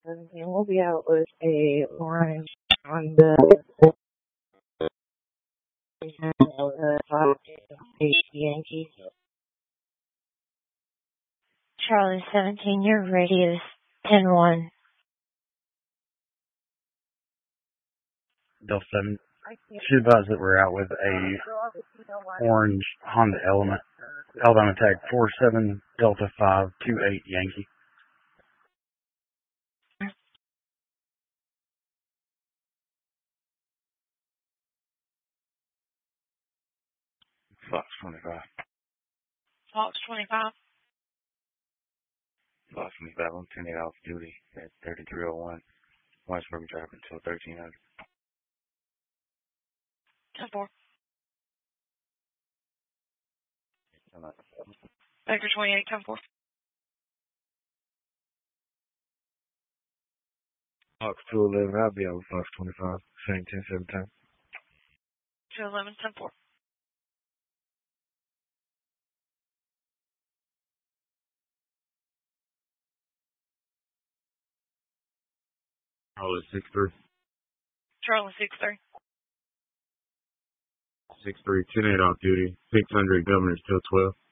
And we'll be out with a orange on the 8 Yankees. Charlie 17, your radius 10-1. Delta 7. She advised that we're out with a orange Honda Element. Alabama tag 47 Delta 528 Yankee. Fox 25. Fox 25. Fox 25, I'm 10 off duty at 3301. Whitesburg traffic until 1300. 10-4. Baker 28, 10-4. Fox 211, I'll be out with Fox 25, same 10-7 time. 211, 10-4. Charlie 6-3. Charlie 6-3. 6-3, 10-8 off duty, 600 Governors till 12.